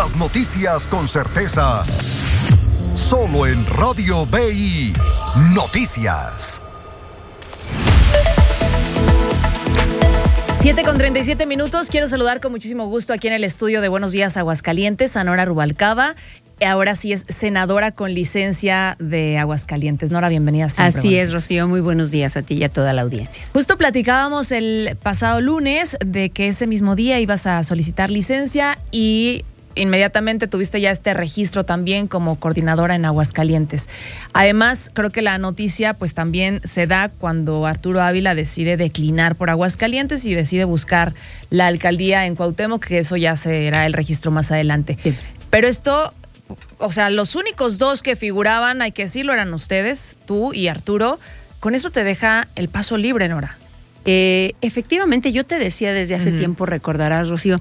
Las noticias con certeza. Solo en Radio BI Noticias. 7:37. Quiero saludar con muchísimo gusto aquí en el estudio de Buenos Días Aguascalientes a Nora Rubalcaba. Ahora sí es senadora con licencia de Aguascalientes. Nora, bienvenida siempre. Así es, Rocío. Muy buenos días a ti y a toda la audiencia. Justo platicábamos el pasado lunes de que ese mismo día ibas a solicitar licencia y inmediatamente tuviste ya este registro también como coordinadora en Aguascalientes. Además, creo que la noticia pues también se da cuando Arturo Ávila decide declinar por Aguascalientes y decide buscar la alcaldía en Cuauhtémoc, que eso ya será el registro más adelante. Sí. Pero esto, o sea, los únicos dos que figuraban, hay que decirlo, eran ustedes, tú y Arturo. Con eso te deja el paso libre, Nora. Efectivamente, yo te decía desde hace tiempo, recordarás, Rocío,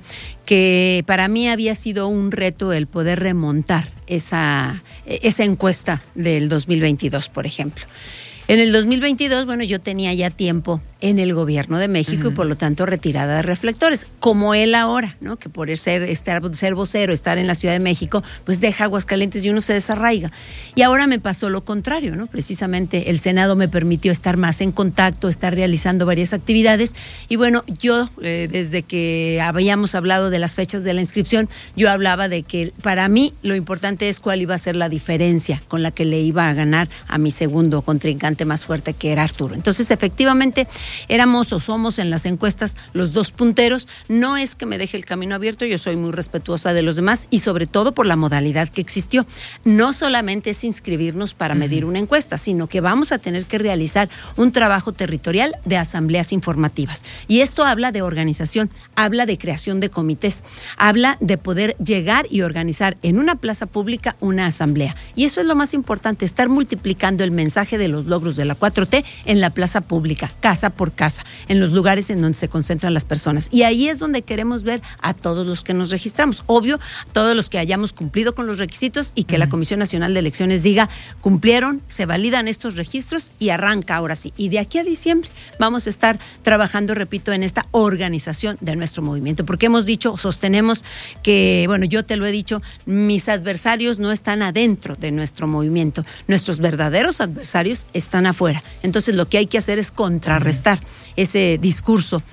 que para mí había sido un reto el poder remontar esa encuesta del 2022, por ejemplo. En el 2022, bueno, yo tenía ya tiempo en el gobierno de México y por lo tanto retirada de reflectores, como él ahora, ¿no? Que por ser vocero, estar en la Ciudad de México, pues deja Aguascalientes y uno se desarraiga. Y ahora me pasó lo contrario, ¿no? Precisamente el Senado me permitió estar más en contacto, estar realizando varias actividades y bueno, yo desde que habíamos hablado de las fechas de la inscripción, yo hablaba de que para mí lo importante es cuál iba a ser la diferencia con la que le iba a ganar a mi segundo contrincante más fuerte, que era Arturo. Entonces, efectivamente, éramos o somos en las encuestas los dos punteros. No es que me deje el camino abierto, yo soy muy respetuosa de los demás y sobre todo por la modalidad que existió. No solamente es inscribirnos para medir una encuesta, sino que vamos a tener que realizar un trabajo territorial de asambleas informativas. Y esto habla de organización, habla de creación de comités, habla de poder llegar y organizar en una plaza pública una asamblea. Y eso es lo más importante, estar multiplicando el mensaje de los logros de la 4T en la plaza pública, casa por casa, en los lugares en donde se concentran las personas. Y ahí es donde queremos ver a todos los que nos registramos. Obvio, todos los que hayamos cumplido con los requisitos y que la Comisión Nacional de Elecciones diga, cumplieron, se validan estos registros y arranca ahora sí. Y de aquí a diciembre vamos a estar trabajando, repito, en esta organización de nuestro movimiento. Porque hemos dicho, sostenemos que, bueno, yo te lo he dicho, mis adversarios no están adentro de nuestro movimiento. Nuestros verdaderos adversarios están afuera. Entonces lo que hay que hacer es contrarrestar ese discurso,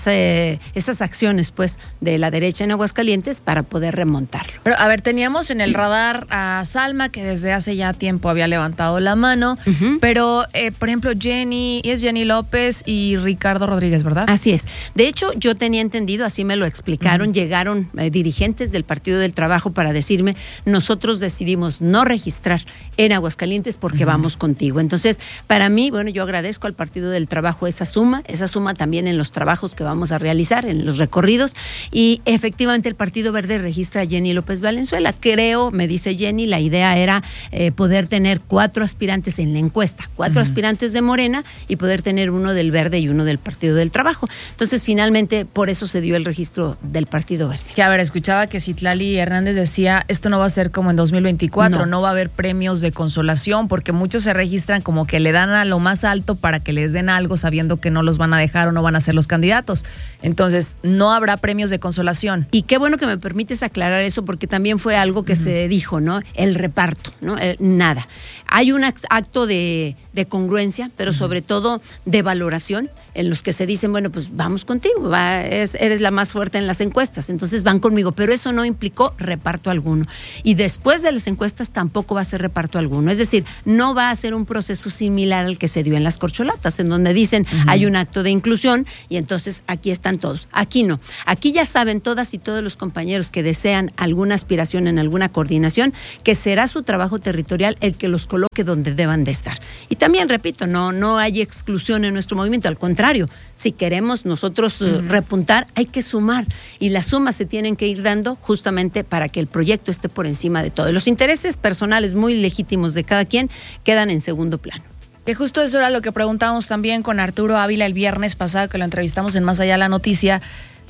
esas acciones pues de la derecha en Aguascalientes para poder remontarlo. Pero a ver, teníamos en el radar a Salma, que desde hace ya tiempo había levantado la mano, pero por ejemplo Jenny López y Ricardo Rodríguez, ¿verdad? Así es. De hecho, yo tenía entendido, así me lo explicaron, llegaron dirigentes del Partido del Trabajo para decirme, nosotros decidimos no registrar en Aguascalientes porque vamos contigo. Entonces, para mí, bueno, yo agradezco al Partido del Trabajo esa suma también en los trabajos que vamos a realizar, en los recorridos, y efectivamente el Partido Verde registra a Jenny López Valenzuela. Creo, me dice Jenny, la idea era poder tener 4 aspirantes en la encuesta, 4 aspirantes de Morena y poder tener uno del Verde y uno del Partido del Trabajo. Entonces, finalmente, por eso se dio el registro del Partido Verde. Que a ver, escuchaba que Citlali Hernández decía, esto no va a ser como en 2024, no va a haber premios de consolación, porque muchos se registran como que le dan a lo más alto para que les den algo sabiendo que no los van a dejar o no van a ser los candidatos. Entonces, no habrá premios de consolación. Y qué bueno que me permites aclarar eso, porque también fue algo que se dijo, ¿no? El reparto, ¿no? Nada. Hay un acto de congruencia, pero sobre todo de valoración, en los que se dicen, bueno, pues vamos contigo, eres la más fuerte en las encuestas, entonces van conmigo, pero eso no implicó reparto alguno. Y después de las encuestas tampoco va a ser reparto alguno, es decir, no va a ser un proceso similar al que se dio en las corcholatas, en donde dicen, hay un acto de inclusión y entonces aquí están todos. Aquí no, aquí ya saben todas y todos los compañeros que desean alguna aspiración en alguna coordinación, que será su trabajo territorial el que los coloque donde deban de estar. Y también, repito, no hay exclusión en nuestro movimiento, al contrario, si queremos nosotros repuntar, hay que sumar y las sumas se tienen que ir dando justamente para que el proyecto esté por encima de todo. Los intereses personales muy legítimos de cada quien quedan en segundo plano. Que justo eso era lo que preguntábamos también con Arturo Ávila el viernes pasado, que lo entrevistamos en Más Allá de la Noticia.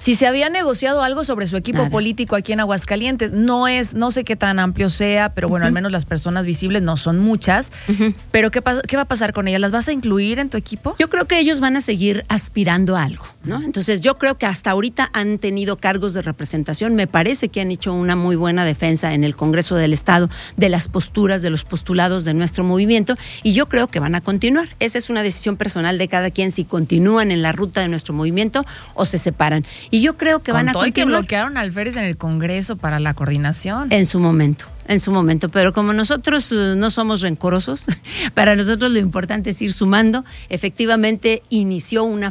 si se había negociado algo sobre su equipo político aquí en Aguascalientes. No sé qué tan amplio sea, pero bueno, al menos las personas visibles no son muchas. Pero ¿qué va a pasar con ellas? ¿Las vas a incluir en tu equipo? Yo creo que ellos van a seguir aspirando a algo, ¿no? Entonces yo creo que hasta ahorita han tenido cargos de representación. Me parece que han hecho una muy buena defensa en el Congreso del Estado de las posturas, de los postulados de nuestro movimiento, y yo creo que van a continuar. Esa es una decisión personal de cada quien, si continúan en la ruta de nuestro movimiento o se separan. Y yo creo que van a continuar. Que bloquearon a Alférez en el Congreso para la coordinación. En su momento, pero como nosotros no somos rencorosos, para nosotros lo importante es ir sumando. Efectivamente inició una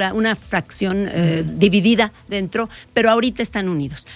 fracción dividida dentro, pero ahorita están unidos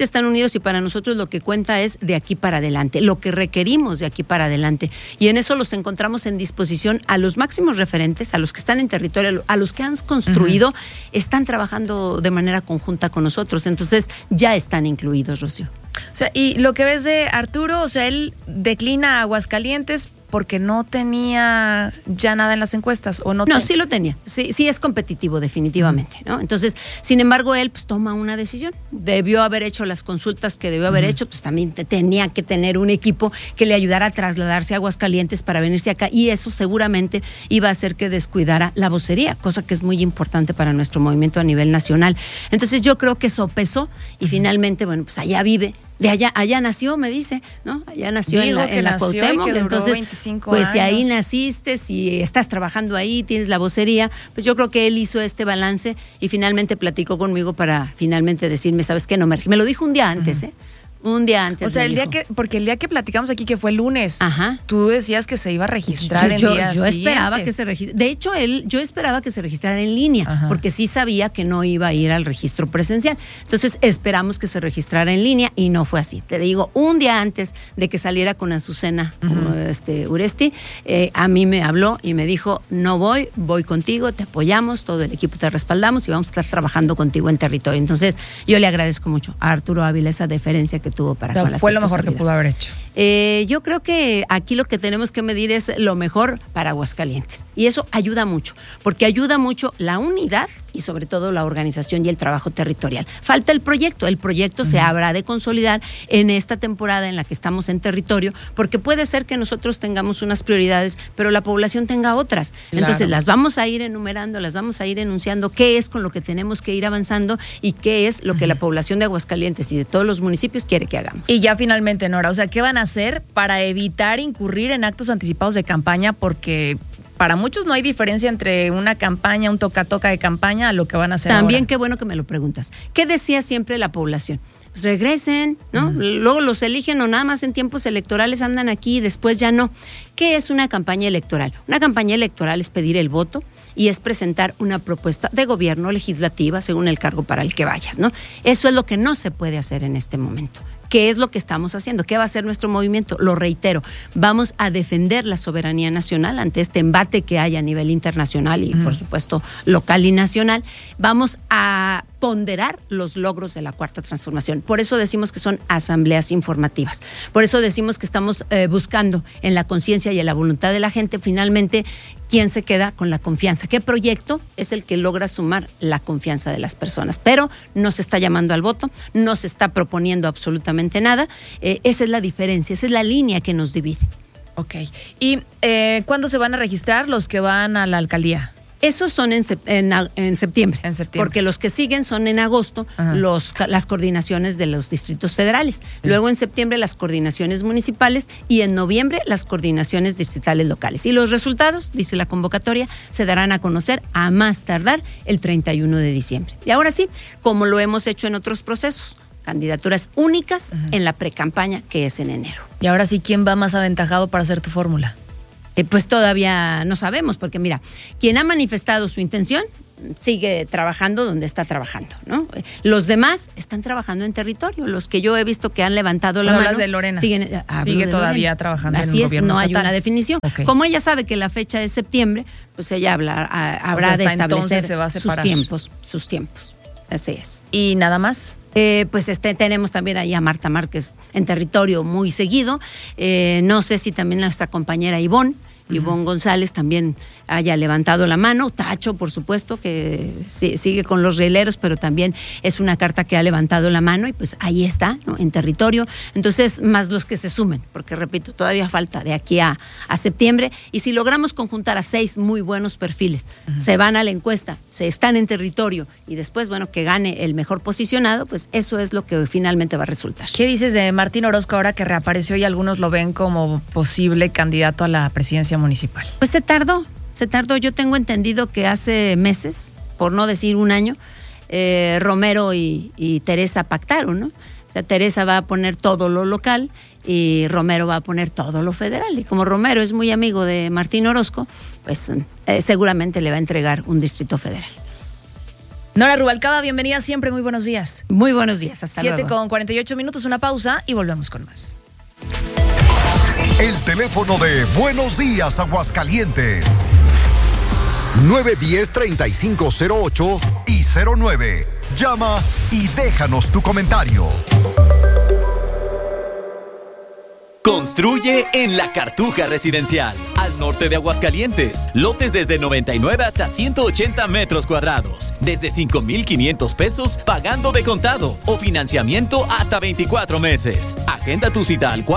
y para nosotros lo que cuenta es de aquí para adelante, lo que requerimos de aquí para adelante, y en eso los encontramos en disposición a los máximos referentes, a los que están en territorio, a los que han construido, están trabajando de manera conjunta con nosotros, entonces ya están incluidos, Rocío. O sea, y lo que ves de Arturo, o sea, él declina a Aguascalientes porque no tenía ya nada en las encuestas, ¿o no? No, sí lo tenía, sí es competitivo definitivamente, ¿no? Entonces, sin embargo, él pues toma una decisión, debió haber hecho las consultas que debió haber hecho, pues también tenía que tener un equipo que le ayudara a trasladarse a Aguascalientes para venirse acá, y eso seguramente iba a hacer que descuidara la vocería, cosa que es muy importante para nuestro movimiento a nivel nacional. Entonces yo creo que sopesó y finalmente, bueno, pues allá vive. De allá nació, me dice, ¿no? Allá nació en la Cuauhtémoc, entonces, pues si ahí naciste, si estás trabajando ahí, tienes la vocería, pues yo creo que él hizo este balance y finalmente platicó conmigo para finalmente decirme, ¿sabes qué? No me lo dijo un día antes, Un día antes. O sea, porque el día que platicamos aquí, que fue el lunes, tú decías que se iba a registrar yo esperaba que se registrara. De hecho, yo esperaba que se registrara en línea, porque sí sabía que no iba a ir al registro presencial. Entonces, esperamos que se registrara en línea y no fue así. Te digo, un día antes de que saliera con Azucena Uresti, a mí me habló y me dijo, no voy contigo, te apoyamos, todo el equipo te respaldamos y vamos a estar trabajando contigo en territorio. Entonces, yo le agradezco mucho a Arturo Ávila esa deferencia que tuvo para con la fue lo mejor que pudo haber hecho. Yo creo que aquí lo que tenemos que medir es lo mejor para Aguascalientes, y eso ayuda mucho, porque ayuda mucho la unidad y sobre todo la organización y el trabajo territorial. Falta el proyecto se habrá de consolidar en esta temporada en la que estamos en territorio, porque puede ser que nosotros tengamos unas prioridades, pero la población tenga otras. Claro. Entonces las vamos a ir enumerando, las vamos a ir enunciando, qué es con lo que tenemos que ir avanzando y qué es lo que la población de Aguascalientes y de todos los municipios quiere que hagamos. Y ya finalmente, Nora, o sea, ¿qué van a hacer para evitar incurrir en actos anticipados de campaña? Porque para muchos no hay diferencia entre una campaña, un toca-toca de campaña a lo que van a hacer también ahora. Qué bueno que me lo preguntas. ¿Qué decía siempre la población? Pues regresen, ¿no? Luego los eligen o nada más en tiempos electorales andan aquí y después ya no. ¿Qué es una campaña electoral? Una campaña electoral es pedir el voto y es presentar una propuesta de gobierno legislativa según el cargo para el que vayas, ¿no? Eso es lo que no se puede hacer en este momento. ¿Qué es lo que estamos haciendo? ¿Qué va a hacer nuestro movimiento? Lo reitero, vamos a defender la soberanía nacional ante este embate que hay a nivel internacional y, por supuesto, local y nacional. Vamos a ponderar los logros de la Cuarta Transformación. Por eso decimos que son asambleas informativas. Por eso decimos que estamos buscando en la conciencia y en la voluntad de la gente, finalmente, quién se queda con la confianza. ¿Qué proyecto es el que logra sumar la confianza de las personas? Pero no se está llamando al voto, no se está proponiendo absolutamente nada. Esa es la diferencia, esa es la línea que nos divide. Ok. ¿Y cuándo se van a registrar los que van a la alcaldía? Esos son en septiembre, porque los que siguen son en agosto, las coordinaciones de los distritos federales. Luego en septiembre las coordinaciones municipales y en noviembre las coordinaciones distritales locales. Y los resultados, dice la convocatoria, se darán a conocer a más tardar el 31 de diciembre. Y ahora sí, como lo hemos hecho en otros procesos, candidaturas únicas en la precampaña, que es en enero. Y ahora sí, ¿quién va más aventajado para hacer tu fórmula? Pues todavía no sabemos, porque mira, quien ha manifestado su intención sigue trabajando donde está trabajando, ¿no? Los demás están trabajando en territorio. Los que yo he visto que han levantado la mano de Lorena. sigue todavía Lorena. trabajando Así en el es, gobierno no estatal. Hay una definición. Okay. Como ella sabe que la fecha es septiembre, pues ella habrá de establecer se va a sus tiempos. Así es. ¿Y nada más? Pues tenemos también ahí a Marta Márquez en territorio muy seguido. No sé si también nuestra compañera Ivonne, Ivonne González también haya levantado la mano. Tacho, por supuesto, que sigue con los rieleros, pero también es una carta que ha levantado la mano y pues ahí está, ¿no? En territorio. Entonces, más los que se sumen, porque repito, todavía falta de aquí a septiembre. Y si logramos conjuntar a 6 muy buenos perfiles, se van a la encuesta, se están en territorio y después, bueno, que gane el mejor posicionado, pues eso es lo que finalmente va a resultar. ¿Qué dices de Martín Orozco ahora que reapareció y algunos lo ven como posible candidato a la presidencia municipal? Pues se tardó. Yo tengo entendido que hace meses, por no decir un año, Romero y Teresa pactaron, ¿no? O sea, Teresa va a poner todo lo local y Romero va a poner todo lo federal. Y como Romero es muy amigo de Martín Orozco, pues seguramente le va a entregar un distrito federal. Nora Rubalcaba, bienvenida siempre, muy buenos días. Muy buenos días, hasta luego. 7:48, una pausa y volvemos con más. El teléfono de Buenos Días Aguascalientes, 910-3508 y 09. Llama y déjanos tu comentario. Construye en La Cartuja Residencial, al norte de Aguascalientes. Lotes desde 99 hasta 180 metros cuadrados. Desde 5,500 pesos pagando de contado o financiamiento hasta 24 meses. Agenda tu cita al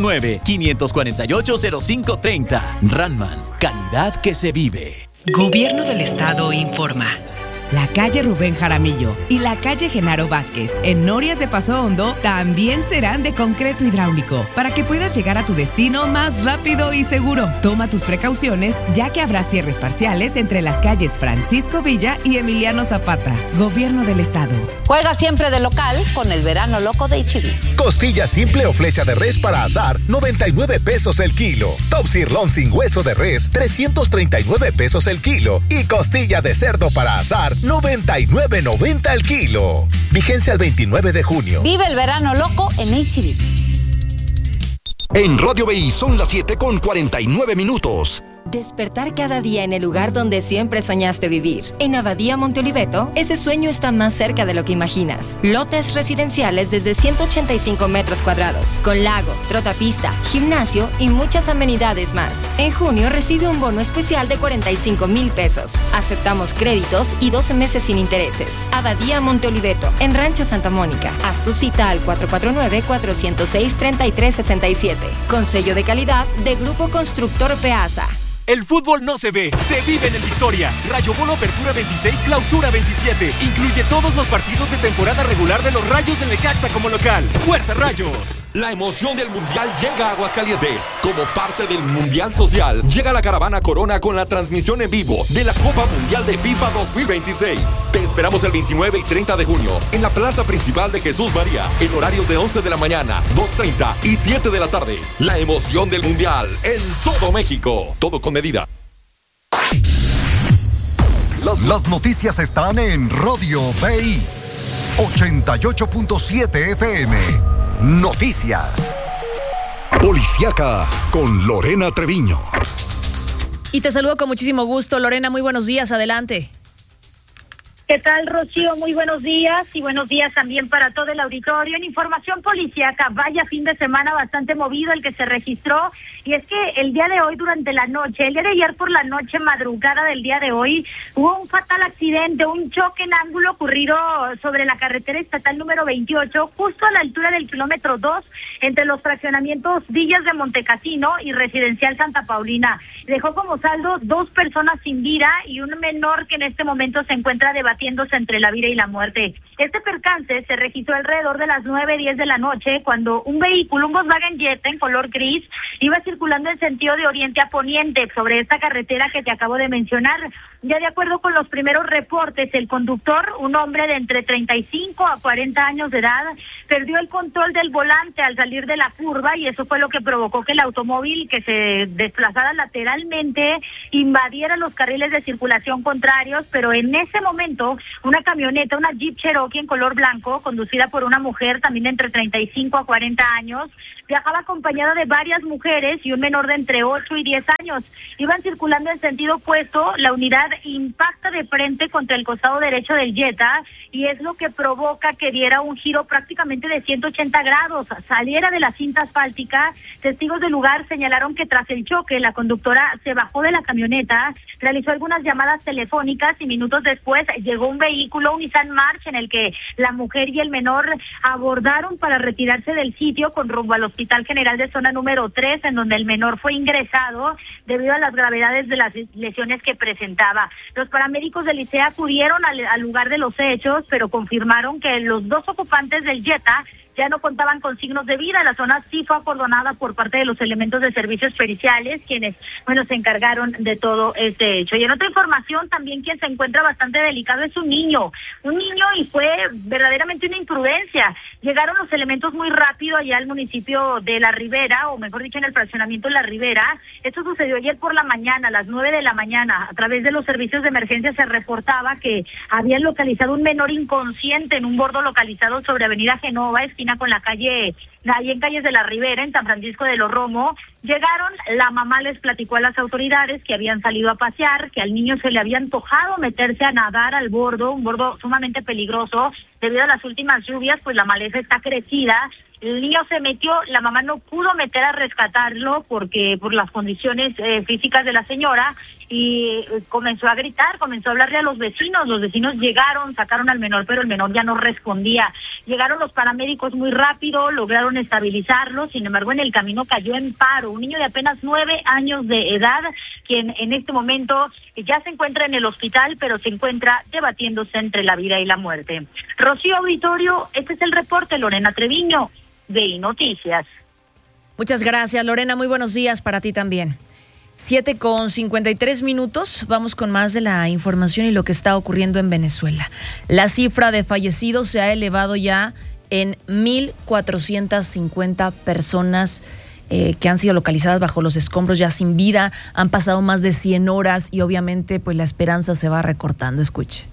449-548-0530. Ranman, calidad que se vive. Gobierno del Estado informa. La calle Rubén Jaramillo y la calle Genaro Vázquez en Norias de Paso Hondo también serán de concreto hidráulico para que puedas llegar a tu destino más rápido y seguro. Toma tus precauciones ya que habrá cierres parciales entre las calles Francisco Villa y Emiliano Zapata. Gobierno del Estado. Juega siempre de local con el verano loco de H-E-B. Costilla simple o flecha de res para asar, 99 pesos el kilo. Top sirloin sin hueso de res, 339 pesos el kilo. Y costilla de cerdo para asar, 99.90 el kilo. Vigencia al 29 de junio. Vive el verano loco en H-E-B. En Radio BI son las 7:49. Despertar cada día en el lugar donde siempre soñaste vivir. En Abadía Monteoliveto, ese sueño está más cerca de lo que imaginas. Lotes residenciales desde 185 metros cuadrados, con lago, trotapista, gimnasio y muchas amenidades más. En junio recibe un bono especial de 45,000 pesos. Aceptamos créditos y 12 meses sin intereses. Abadía Monteoliveto, en Rancho Santa Mónica. Haz tu cita al 449-406-3367. Con sello de calidad de Grupo Constructor Peasa. El fútbol no se ve, se vive en el Victoria. Rayo Bono Apertura 26, Clausura 27. Incluye todos los partidos de temporada regular de los Rayos del Necaxa como local. ¡Fuerza, Rayos! La emoción del Mundial llega a Aguascalientes. Como parte del Mundial Social, llega la caravana Corona con la transmisión en vivo de la Copa Mundial de FIFA 2026. Te esperamos el 29 y 30 de junio en la plaza principal de Jesús María, en horarios de 11 de la mañana, 2:30 y 7 de la tarde. La emoción del Mundial en todo México. Todo con medida. Las noticias están en Radio BI 88.7 FM. Noticias. Policiaca con Lorena Treviño. Y te saludo con muchísimo gusto, Lorena, muy buenos días, adelante. ¿Qué tal, Rocío? Muy buenos días y buenos días también para todo el auditorio. En información policiaca, vaya fin de semana bastante movido el que se registró, y es que el día de hoy durante la noche, el día de ayer por la noche, madrugada del día de hoy, hubo un fatal accidente, un choque en ángulo ocurrido sobre la carretera estatal número 28, justo a la altura del kilómetro 2, entre los fraccionamientos Villas de Montecasino y Residencial Santa Paulina. Dejó como saldo 2 personas sin vida y un menor que en este momento se encuentra debatiéndose entre la vida y la muerte. Este percance se registró alrededor de las 9:10 de la noche, cuando un vehículo, un Volkswagen Jetta en color gris, iba circulando en sentido de oriente a poniente sobre esta carretera que te acabo de mencionar. Ya de acuerdo con los primeros reportes, el conductor, un hombre de entre 35 a 40 años de edad, perdió el control del volante al salir de la curva, y eso fue lo que provocó que el automóvil, que se desplazara lateralmente, invadiera los carriles de circulación contrarios, pero en ese momento sitio una camioneta, una Jeep Cherokee en color blanco, conducida por una mujer también de entre 35 a 40 años. Viajaba acompañada de varias mujeres y un menor de entre 8 y 10 años. Iban circulando en sentido opuesto. La unidad impacta de frente contra el costado derecho del Jetta y es lo que provoca que diera un giro prácticamente de 180 grados, saliera de la cinta asfáltica. Testigos del lugar señalaron que tras el choque la conductora se bajó de la camioneta, realizó algunas llamadas telefónicas y minutos después llegó un vehículo, un Nissan March, en el que la mujer y el menor abordaron para retirarse del sitio con rumbo al Hospital General de Zona número 3, en donde el menor fue ingresado debido a las gravedades de las lesiones que presentaba. Los paramédicos del ICEA acudieron al lugar de los hechos, pero confirmaron que los dos ocupantes del Jetta ya no contaban con signos de vida. La zona sí fue acordonada por parte de los elementos de servicios periciales, quienes, se encargaron de todo este hecho. Y en otra información, también quien se encuentra bastante delicado es un niño y fue verdaderamente una imprudencia. Llegaron los elementos muy rápido allá al municipio de La Ribera, o mejor dicho, en el fraccionamiento de La Ribera. Esto sucedió ayer por la mañana, a las 9 de la mañana. A través de los servicios de emergencia se reportaba que habían localizado un menor inconsciente en un bordo localizado sobre Avenida Genova, esquina con la calle, ahí en calles de La Ribera, en San Francisco de los Romo. Llegaron, la mamá les platicó a las autoridades que habían salido a pasear, que al niño se le había antojado meterse a nadar al bordo, un bordo sumamente peligroso. Debido a las últimas lluvias, pues la maleza está crecida. El niño se metió, la mamá no pudo meter a rescatarlo por las condiciones físicas de la señora, y comenzó a gritar, comenzó a hablarle a los vecinos. Los vecinos llegaron, sacaron al menor, pero el menor ya no respondía. Llegaron los paramédicos muy rápido, lograron estabilizarlo, sin embargo en el camino cayó en paro. Un niño de apenas 9 años de edad, quien en este momento ya se encuentra en el hospital, pero se encuentra debatiéndose entre la vida y la muerte. Rocío, auditorio, este es el reporte. Lorena Treviño, de Noticias. Muchas gracias, Lorena. Muy buenos días para ti también. 7:53. Vamos con más de la información y lo que está ocurriendo en Venezuela. La cifra de fallecidos se ha elevado ya en 1,450 personas que han sido localizadas bajo los escombros, ya sin vida. Han pasado más de 100 horas y obviamente pues la esperanza se va recortando. Escuche.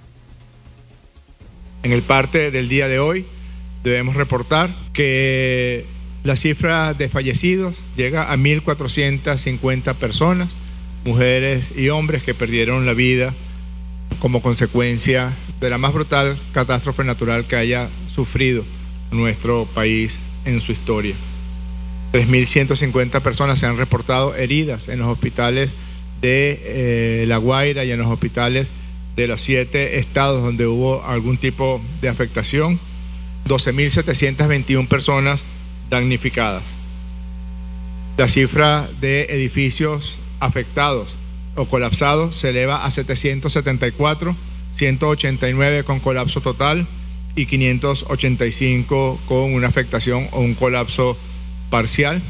En el parte del día de hoy debemos reportar que la cifra de fallecidos llega a 1,450 personas, mujeres y hombres que perdieron la vida como consecuencia de la más brutal catástrofe natural que haya sufrido nuestro país en su historia. 3,150 personas se han reportado heridas en los hospitales de La Guaira y en los hospitales de los 7 estados donde hubo algún tipo de afectación. 12,721 personas damnificadas. La cifra de edificios afectados o colapsados se eleva a 774, 189 con colapso total y 585 con una afectación o un colapso parcial.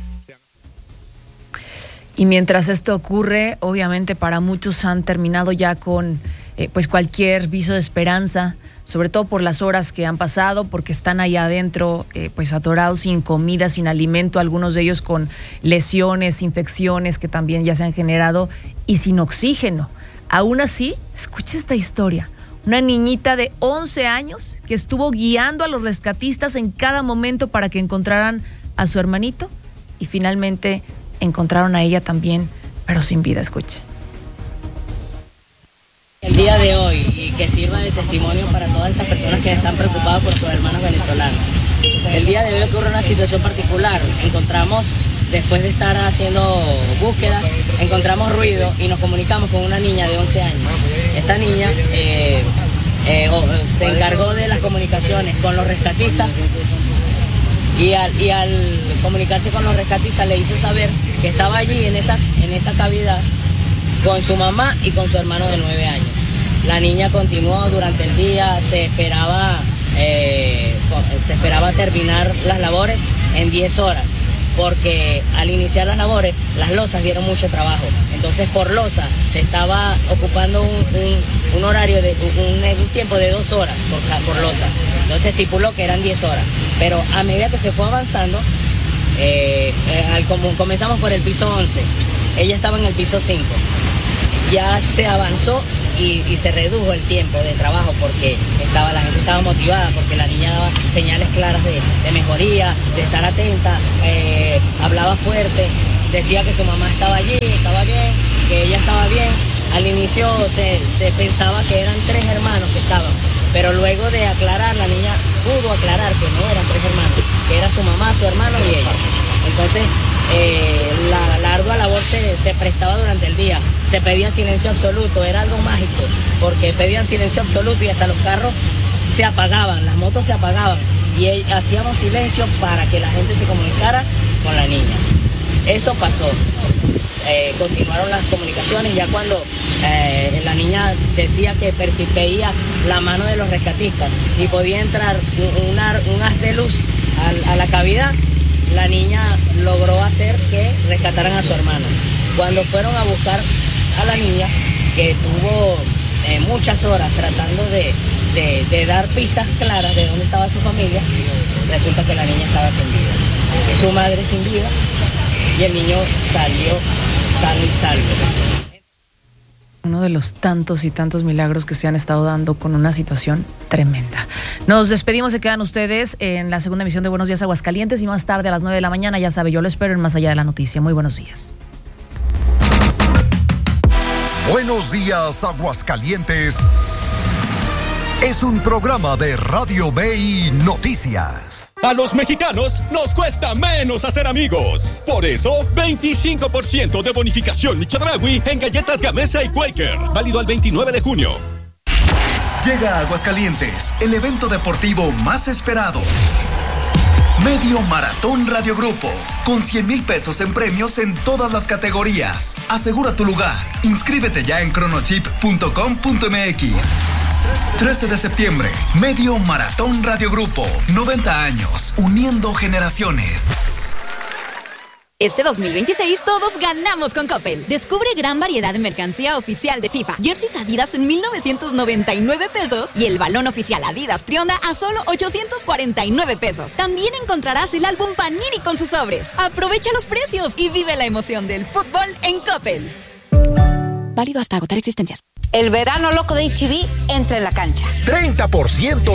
Y mientras esto ocurre, obviamente para muchos han terminado ya con pues cualquier viso de esperanza, sobre todo por las horas que han pasado, porque están allá adentro pues atorados sin comida, sin alimento, algunos de ellos con lesiones, infecciones que también ya se han generado y sin oxígeno. Aún así, escucha esta historia. Una niñita de 11 años que estuvo guiando a los rescatistas en cada momento para que encontraran a su hermanito y finalmente encontraron a ella también, pero sin vida. Escuche. El día de hoy, y que sirva de testimonio para todas esas personas que están preocupadas por sus hermanos venezolanos. El día de hoy ocurre una situación particular. Encontramos, después de estar haciendo búsquedas, encontramos ruido y nos comunicamos con una niña de 11 años. Esta niña se encargó de las comunicaciones con los rescatistas y al comunicarse con los rescatistas le hizo saber que estaba allí en esa cavidad con su mamá y con su hermano de 9 años. La niña continuó durante el día, se esperaba terminar las labores en 10 horas, porque al iniciar las labores, las losas dieron mucho trabajo. Entonces por losa se estaba ocupando un horario de un tiempo de 2 horas por losa. Entonces estipuló que eran 10 horas. Pero a medida que se fue avanzando, comenzamos por el piso 11. Ella estaba en el piso 5. Ya se avanzó y se redujo el tiempo de trabajo porque la gente estaba motivada, porque la niña daba señales claras de mejoría, de estar atenta, hablaba fuerte, decía que su mamá estaba allí, estaba bien, que ella estaba bien. Al inicio se pensaba que eran 3 hermanos que estaban, pero luego de aclarar, la niña pudo aclarar que no eran 3 hermanos, que era su mamá, su hermano y ella. Entonces, la ardua labor se prestaba durante el día. Se pedía silencio absoluto, era algo mágico, porque pedían silencio absoluto y hasta los carros se apagaban, las motos se apagaban y hacíamos silencio para que la gente se comunicara con la niña. Eso pasó. Continuaron las comunicaciones ya cuando la niña decía que veía la mano de los rescatistas y podía entrar un haz de luz a la cavidad. La niña logró hacer que rescataran a su hermano. Cuando fueron a buscar a la niña, que tuvo muchas horas tratando de dar pistas claras de dónde estaba su familia, resulta que la niña estaba sin vida. Y su madre sin vida y el niño salió sano y salvo. Uno de los tantos y tantos milagros que se han estado dando con una situación tremenda. Nos despedimos, se quedan ustedes en la segunda emisión de Buenos Días Aguascalientes y más tarde a las 9 de la mañana, ya sabe, yo lo espero en Más Allá de la Noticia. Muy buenos días. Buenos Días Aguascalientes es un programa de Radio BI Noticias. A los mexicanos nos cuesta menos hacer amigos. Por eso, 25% de bonificación Chedraui en galletas Gamesa y Quaker. Válido al 29 de junio. Llega a Aguascalientes el evento deportivo más esperado. Medio Maratón Radio Grupo, con 100,000 pesos en premios en todas las categorías. Asegura tu lugar. Inscríbete ya en chronochip.com.mx. 13 de septiembre, Medio Maratón Radio Grupo, 90 años, uniendo generaciones. Este 2026 todos ganamos con Coppel. Descubre gran variedad de mercancía oficial de FIFA. Jerseys Adidas en 1,999 pesos y el balón oficial Adidas Trionda a solo 849 pesos. También encontrarás el álbum Panini con sus sobres. Aprovecha los precios y vive la emoción del fútbol en Coppel. Válido hasta agotar existencias. El verano loco de H-E-B entra en la cancha. 30%